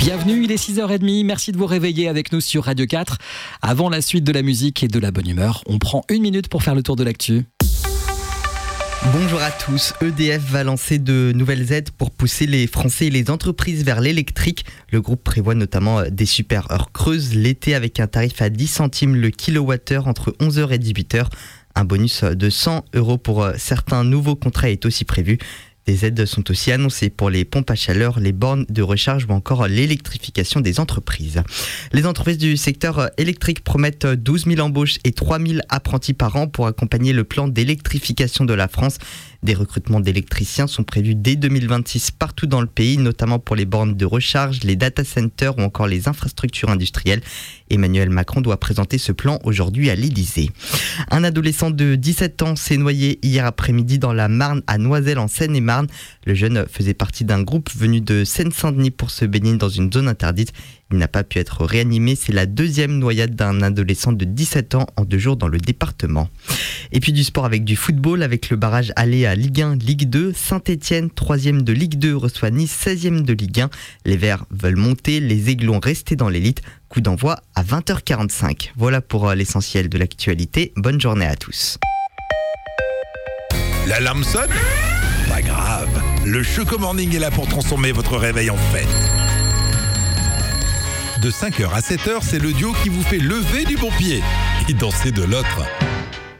Bienvenue, il est 6h30, merci de vous réveiller avec nous sur Radio 4. Avant la suite de la musique et de la bonne humeur, on prend une minute pour faire le tour de l'actu. Bonjour à tous, EDF va lancer de nouvelles aides pour pousser les Français et les entreprises vers l'électrique. Le groupe prévoit notamment des super heures creuses l'été avec un tarif à 10 centimes le kilowattheure entre 11h et 18h. Un bonus de 100 € pour certains nouveaux contrats est aussi prévu. Des aides sont aussi annoncées pour les pompes à chaleur, les bornes de recharge ou encore l'électrification des entreprises. Les entreprises du secteur électrique promettent 12 000 embauches et 3 000 apprentis par an pour accompagner le plan d'électrification de la France. Des recrutements d'électriciens sont prévus dès 2026 partout dans le pays, notamment pour les bornes de recharge, les data centers ou encore les infrastructures industrielles. Emmanuel Macron doit présenter ce plan aujourd'hui à l'Élysée. Un adolescent de 17 ans s'est noyé hier après-midi dans la Marne à Noiselle en Seine-et-Marne. Le jeune faisait partie d'un groupe venu de Seine-Saint-Denis pour se baigner dans une zone interdite. Il n'a pas pu être réanimé. C'est la deuxième noyade d'un adolescent de 17 ans en 2 jours dans le département. Et puis du sport avec du football, avec le barrage aller à Ligue 1, Ligue 2. Saint-Etienne, 3e de Ligue 2, reçoit Nice, 16e de Ligue 1. Les Verts veulent monter, les Aiglons rester dans l'élite. Coup d'envoi à 20h45. Voilà pour l'essentiel de l'actualité. Bonne journée à tous. L'alarme sonne ? Pas grave, le Choco Morning est là pour transformer votre réveil en fête. De 5h à 7h, c'est le duo qui vous fait lever du bon pied et danser de l'autre.